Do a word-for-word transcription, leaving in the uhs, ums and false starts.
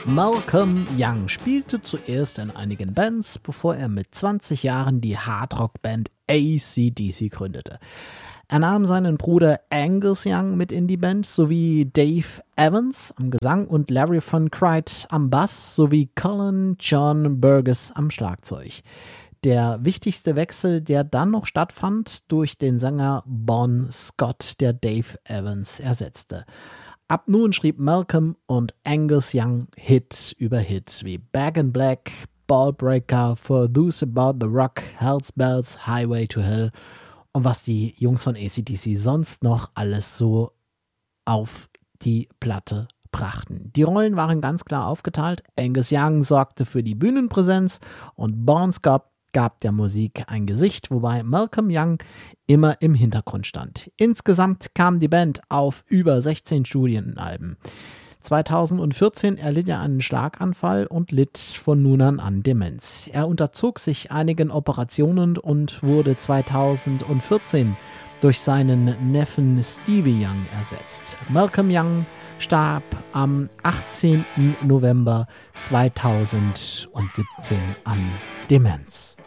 Malcolm Young spielte zuerst in einigen Bands, bevor er mit zwanzig Jahren die Hardrock-Band A C D C gründete. Er nahm seinen Bruder Angus Young mit in die Band, sowie Dave Evans am Gesang und Larry Von Crite am Bass, sowie Colin John Burgess am Schlagzeug. Der wichtigste Wechsel, der dann noch stattfand, durch den Sänger Bon Scott, der Dave Evans ersetzte. Ab nun schrieb Malcolm und Angus Young Hit über Hit wie Back in Black, Ballbreaker, For Those About the Rock, Hell's Bells, Highway to Hell und was die Jungs von A C D C sonst noch alles so auf die Platte brachten. Die Rollen waren ganz klar aufgeteilt. Angus Young sorgte für die Bühnenpräsenz und Bon Scott gab der Musik ein Gesicht, wobei Malcolm Young immer im Hintergrund stand. Insgesamt kam die Band auf über sechzehn Studienalben. zweitausendvierzehn erlitt er einen Schlaganfall und litt von nun an an Demenz. Er unterzog sich einigen Operationen und wurde zweitausendvierzehn durch seinen Neffen Stevie Young ersetzt. Malcolm Young starb am achtzehnten November zweitausendsiebzehn an Demenz.